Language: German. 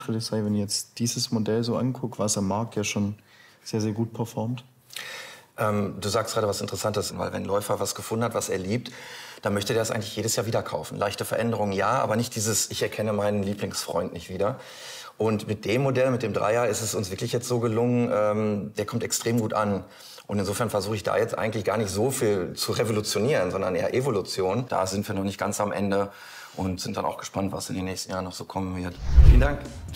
Wenn ich jetzt dieses Modell so angucke, was am Markt ja schon sehr, sehr gut performt. Du sagst gerade was Interessantes, weil wenn ein Läufer was gefunden hat, was er liebt, dann möchte der das eigentlich jedes Jahr wieder kaufen. Leichte Veränderungen, ja, aber nicht dieses, ich erkenne meinen Lieblingsfreund nicht wieder. Und mit dem Modell, mit dem Dreier, ist es uns wirklich jetzt so gelungen, der kommt extrem gut an. Und insofern versuche ich da jetzt eigentlich gar nicht so viel zu revolutionieren, sondern eher Evolution. Da sind wir noch nicht ganz am Ende und sind dann auch gespannt, was in den nächsten Jahren noch so kommen wird. Vielen Dank.